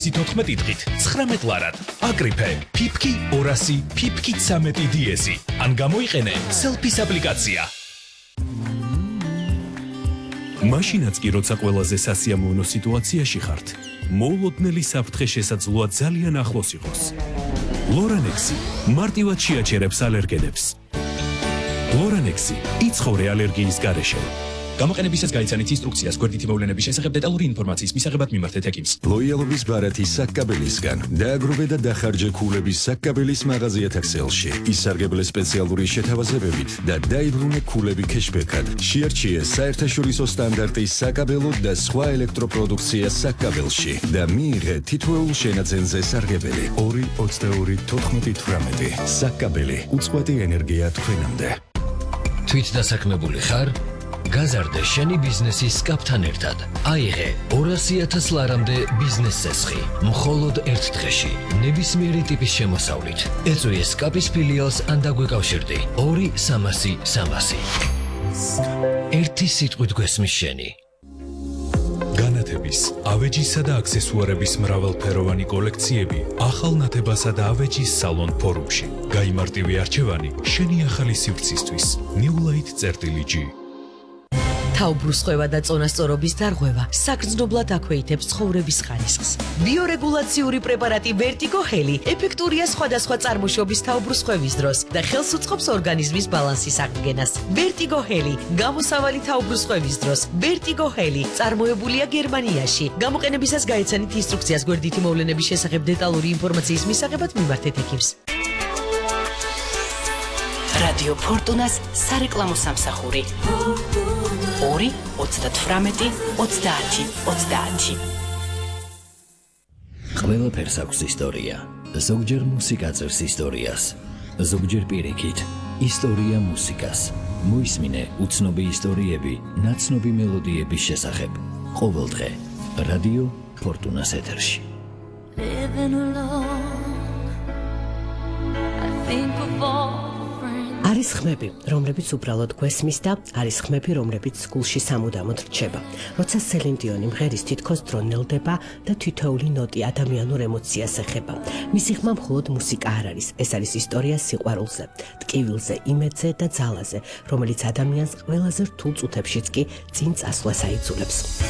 14 დღით 19 ლარად. აკრიფე, ფიფკი 200, ფიფკი 13 დიეზი. ან გამოიყენე selfies აპლიკაცია. მაშინაც კი როცა ყველაზე სასიამოვნო სიტუაციაში ხართ, მოულოდნელი საფრთხე შესაძლოა ძალიან ახლოს იყოს. ლორანექსი მარტივად შეაჩერებს ალერგენებს. ლორანექსი იცხოვრე ალერგიის გარეშე. გამოყენებისას გაიცანით ინსტრუქციას გვერდითი მოვლენების შესახებ დეტალური ინფორმაციის მისაღებად მიმართეთ ექიმს. ლოიალობის ბარათი საკკაბელისგან. დააგროვე და დახარჯე ქულების საკკაბელის მაღაზიათა ქსელში. ისარგებლე სპეციალური შეთავაზებებით და დაიბრუნე ქულები ქეშბექად. შეარჩიე საერთაშორისო სტანდარტის საკაბელო და სხვა ელექტროპროდუქცია საკკაბელში და მიიღე თითოეულ შენაძენზე სარგებელი 2-22-14-18. საკკაბელი უწყვეტი ენერგია თქვენამდე. თვით დასაქმებული ხარ? გაზარდე შენი ბიზნესის სკაპთან ერთად. აიღე 200,000 ლარამდე ბიზნეს სესხი. მხოლოდ ერთ დღეში. ნებისმიერი ტიპის შემოსავლით. ეწვიე სკაპის ფილიალს ან დაგვეკავშირდი. 2-300-300. ერთი სიტყვით გვესმის შენი. განათების, ავეჯისა და აქსესუარების მრავალფეროვანი კოლექციები ახალ ნათებასა და ავეჯის სალონ ფორუმში. გაიმარტივე არჩევანი შენი ახალი სივრცისთვის. Newlight.g თავბრუსხვევა და წონასწორობის დარღვევა საგრძნობლად აქვეითებს ცხოვრების ხარისხს. ბიორეგულაციური პრეპარატი Vertigo Heli ეფექტურია სხვადასხვა წარმოშობის თავბრუსხვევის დროს და ხელს უწყობს ორგანიზმის ბალანსის აღდგენას. Vertigo Heli გამოსავალი თავბრუსხვევის დროს. Vertigo Heli წარმოებულია გერმანიაში. გამოყენებისას გაიცანით ინსტრუქციას გვერდითი მოვლენების შესახებ დეტალური ინფორმაციის მისაღებად მიმართეთ ექიმს. რადიო ფორტუნას სარეკლამო სამსახური 2-38-30-30. ყველაფერს აქვს ისტორია. ზოგჯერ მუსიკა წერს ისტორიას. ზოგჯერ პირიქით. ისტორია მუსიკას. მოისმინე უცნობი ისტორიები, ნაცნობი მელოდიების შესახებ. ყოველ დღე რადიო ფორტუნას ეთერში. არის ხმები, რომლებიც უბრალოდ გვესმის და არის ხმები, რომლებიც სკულში სამუდამოდ რჩება. როცა სელინდიონი მღერის თითქოს დრონელდება და თითოეული ნოტი ადამიანურ ემოციას ეხება. მისი ხმა მხოლოდ მუსიკა არ არის, ეს არის ისტორია სიყვარულზე, ტკივილზე, იმედზე და ძალაზე, რომელიც ადამიანს ყველაზე რთულ წუთებშიც კი წინ წასვლას აიძულებს.